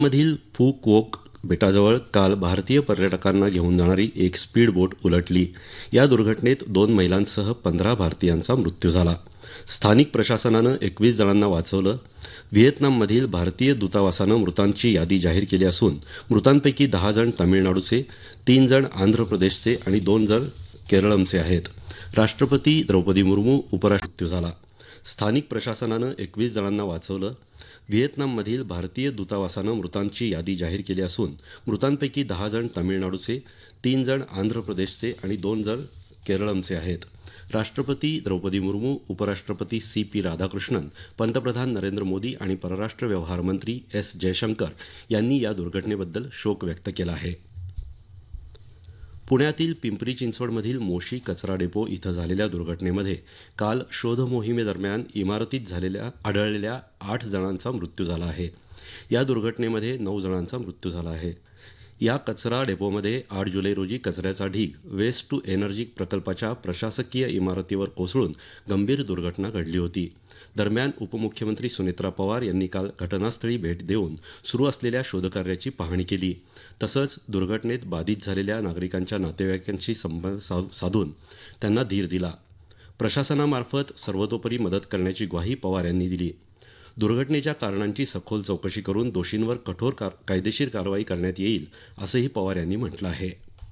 मधील फुकुओक बेटाजवळ काल भारतीय पर्यटकांना घेऊन जाणारी एक स्पीड बोट उलटली. या दुर्घटनेत 2 महिलांसह 15 भारतीयांचा मृत्यू झाला. स्थानिक प्रशासनानं 21 जणांना वाचवलं. व्हिएतनाममधील भारतीय दूतावासानं मृतांची यादी जाहीर केली असून मृतांपैकी 10 जण तामिळनाडूचे, 3 जण आंध्र प्रदेशचे आणि 2 जण केरळमचे आहेत. राष्ट्रपती द्रौपदी मुर्मू उपराष्ट्रपती झाला. स्थानिक प्रशासनानं 21 जणांना वाचवलं. व्हिएतनाममधील भारतीय दूतावासानं मृतांची यादी जाहीर केली असून मृतांपैकी 10 जण तामिळनाडूचे, 3 जण आंध्र प्रदेशचे आणि 2 जण केरळमचे आहेत. राष्ट्रपती द्रौपदी मुर्मू, उपराष्ट्रपती CP राधाकृष्णन, पंतप्रधान नरेंद्र मोदी आणि परराष्ट्र व्यवहार मंत्री S जयशंकर यांनी या दुर्घटनेबद्दल शोक व्यक्त केला आहे. पुण्यातील पिंपरी चिंचवडमधील मोशी कचरा डेपो इथं झालेल्या दुर्घटनेमध्ये काल शोध मोहिमेदरम्यान इमारतीत आढळलेल्या 8 जणांचा मृत्यू झाला आहे. या दुर्घटनेमध्ये 9 जणांचा मृत्यू झाला आहे. या कचरा डेपोमध्ये 8 जुलै रोजी कचऱ्याचा ढीग वेस्ट टू एनर्जी प्रकल्पाच्या प्रशासकीय इमारतीवर कोसळून गंभीर दुर्घटना घडली होती. दरम्यान उपमुख्यमंत्री सुनेत्रा पवार यांनी काल घटनास्थळी भेट देऊन सुरू असलेल्या शोधकार्याची पाहणी केली. तसंच दुर्घटनेत बाधित झालेल्या नागरिकांच्या नातेवाईकांशी संपर्क साधून त्यांना धीर दिला. प्रशासनामार्फत सर्वतोपरी मदत करण्याची ग्वाही पवार यांनी दिली. दुर्घटनेच्या कारणांची सखोल चौकशी करून दोषींवर कठोर कायदेशीर कारवाई करण्यात येईल असंही पवार यांनी म्हटलं आहे.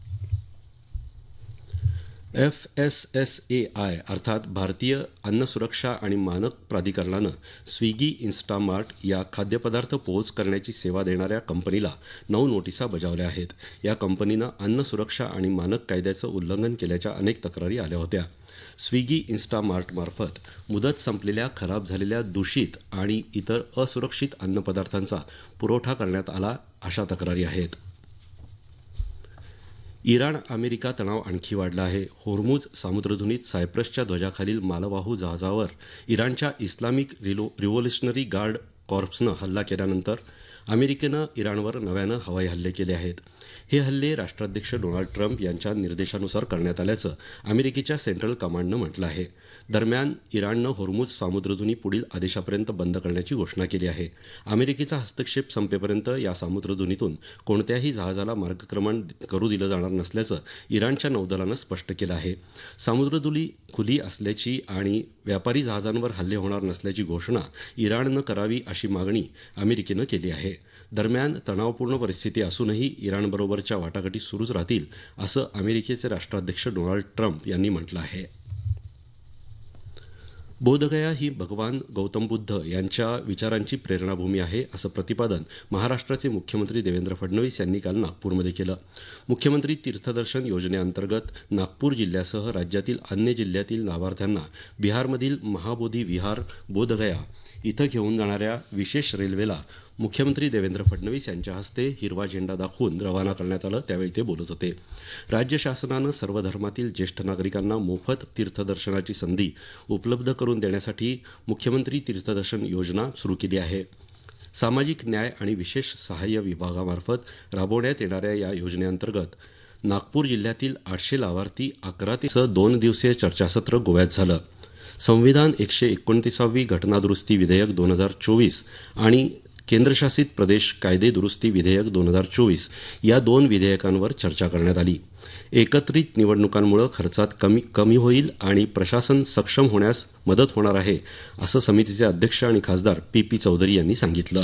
FSSAI अर्थात भारतीय अन्न सुरक्षा आणि मानक प्राधिकरणानं स्विगी इन्स्टामार्ट या खाद्यपदार्थ पोहोच करण्याची सेवा देणाऱ्या कंपनीला 9 नोटिसा बजावल्या आहेत. या कंपनीनं अन्न सुरक्षा आणि मानक कायद्याचं उल्लंघन केल्याच्या अनेक तक्रारी आल्या होत्या. स्विगी इन्स्टामार्टमार्फत मुदत संपलेल्या, खराब झालेल्या, दूषित आणि इतर असुरक्षित अन्नपदार्थांचा पुरवठा करण्यात आला अशा तक्रारी आहेत. इराण अमेरिका तणाव आणखी वाढला आहे. होर्मुझ सामुद्रधुनीत सायप्रसच्या ध्वजाखालील मालवाहू जहाजावर इराणच्या इस्लामिक रिव्होल्युशनरी गार्ड कॉर्प्सनं हल्ला केल्यानंतर अमेरिकेनं इराणवर नव्यानं हवाई हल्ले केले आहेत. हे हल्ले राष्ट्राध्यक्ष डोनाल्ड ट्रम्प यांच्या निर्देशानुसार करण्यात आल्याचं अमेरिकेच्या सेंट्रल कमांडनं म्हटलं आहे. दरम्यान इराणनं होर्मुझ सामुद्रधुनी पुढील आदेशापर्यंत बंद करण्याची घोषणा केली आहे. अमेरिकेचा हस्तक्षेप संपेपर्यंत या सामुद्रधुनीतून कोणत्याही जहाजाला मार्गक्रमण करू दिलं जाणार नसल्याचं इराणच्या नौदलानं स्पष्ट केलं आहे. सामुद्रधुनी खुली असल्याची आणि व्यापारी जहाजांवर हल्ले होणार नसल्याची घोषणा इराणनं करावी अशी मागणी अमेरिकेनं केली आहे. दरम्यान तणावपूर्ण परिस्थिती असूनही इराणबरोबरच्या वाटाघाटी सुरूच राहतील असं अमेरिकेचे राष्ट्राध्यक्ष डोनाल्ड ट्रम्प यांनी म्हटलं आहे. बोधगया ही भगवान गौतम बुद्ध यांच्या विचारांची प्रेरणाभूमी आहे असं प्रतिपादन महाराष्ट्राचे मुख्यमंत्री देवेंद्र फडणवीस यांनी काल नागपूरमध्ये केलं. मुख्यमंत्री तीर्थदर्शन योजनेअंतर्गत नागपूर जिल्ह्यासह राज्यातील अन्य जिल्ह्यातील लाभार्थ्यांना बिहारमधील महाबोधी विहार बोधगया इथं घेऊन जाणाऱ्या विशेष रेल्वेला मुख्यमंत्री देवेंद्र फडणवीस यांच्या हस्ते हिरवा झेंडा दाखवून रवाना करण्यात आलं. त्यावेळी ते बोलत होते. राज्य शासनानं सर्व धर्मातील ज्येष्ठ नागरिकांना मोफत तीर्थदर्शनाची संधी उपलब्ध करून देण्यासाठी मुख्यमंत्री तीर्थदर्शन योजना सुरू केली आहे. सामाजिक न्याय आणि विशेष सहाय्य विभागामार्फत राबवण्यात येणाऱ्या या योजनेअंतर्गत नागपूर जिल्ह्यातील 800 लाभार्थी 11 ते 2 दिवसीय चर्चासत्र गोव्यात झालं. संविधान 129वी घटनादुरुस्ती विधेयक 2024 आणि केंद्रशासित प्रदेश कायदे दुरुस्ती विधेयक 2024 या 2 विधेयकांवर चर्चा करण्यात आली. एकत्रित निवडणुकांमुळे खर्चात कमी होईल आणि प्रशासन सक्षम होण्यास मदत होणार आहे असं समितीचे अध्यक्ष आणि खासदार PP चौधरी यांनी सांगितलं.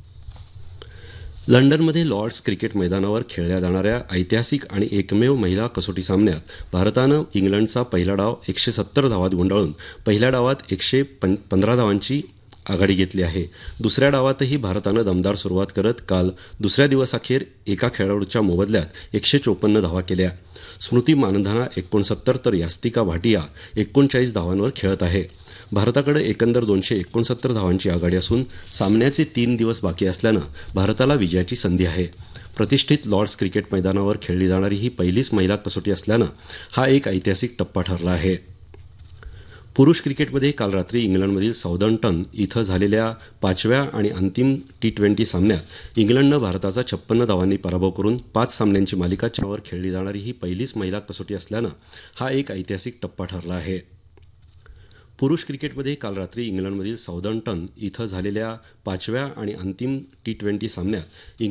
लंडनमध्ये लॉर्ड्स क्रिकेट मैदानावर खेळल्या जाणाऱ्या ऐतिहासिक आणि एकमेव महिला कसोटी सामन्यात भारतानं इंग्लंडचा पहिला डाव 170 धावात गुंडाळून पहिल्या डावात 115 धावांची आघाडी घेतली आहे. दुसऱ्या डावातही भारतानं दमदार सुरुवात करत काल दुसऱ्या दिवसाअखेर एका खेळाडूच्या मोबदल्यात 154 धावा केल्या. स्मृती मानधना 69 तर यास्तिका भाटिया 39 धावांवर खेळत आहे. भारताकडे एकंदर 269 धावांची आघाडी असून सामन्याचे 3 दिवस बाकी असल्यानं भारताला विजयाची संधी आहे. प्रतिष्ठित लॉर्ड्स क्रिकेट मैदानावर खेळली जाणारी ही पहिलीच महिला कसोटी असल्यानं हा एक ऐतिहासिक टप्पा ठरला आहे. पुरुष क्रिकेटमध्ये काल रात्री इंग्लंडमधील साऊदम्प्टन इथं झालेल्या 5व्या आणि अंतिम T20 सामन्यात इंग्लंडनं भारताचा 56 धावांनी पराभव करून 5 सामन्यांची मालिका वर खेळली जाणारी ही पहिलीच महिला कसोटी असल्यानं हा एक ऐतिहासिक टप्पा ठरला आहे. पुरुष क्रिकेटमध्ये काल रात्री इंग्लंडमधील साऊदम्प्टन इथं झालेल्या 5व्या आणि अंतिम T20 सामन्यात